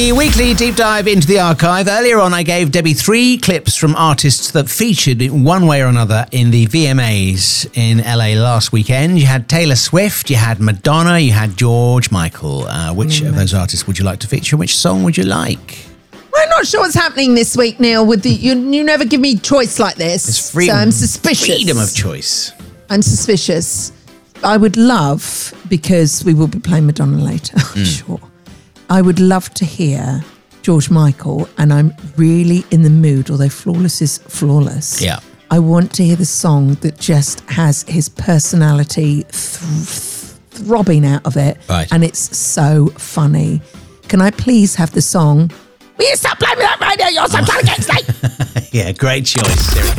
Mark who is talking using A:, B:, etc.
A: The weekly deep dive into the archive. Earlier on, I gave Debbie 3 clips from artists that featured in one way or another in the VMAs in LA last weekend. You had Taylor Swift, you had Madonna, you had George Michael. Which of those artists would you like to feature? Which song would you like?
B: I'm not sure what's happening this week, Neil. With you never give me choice like this.
A: It's freedom.
B: So I'm suspicious.
A: Freedom of choice.
B: I'm suspicious. I would love, because we will be playing Madonna later, I'm sure. I would love to hear George Michael, and I'm really in the mood, although Flawless is flawless.
A: Yeah.
B: I want to hear the song that just has his personality throbbing out of it.
A: Right.
B: And it's so funny. Can I please have the song? Will you stop playing with that radio? You're so trying to get sleep.
A: Yeah, great choice. Here it comes.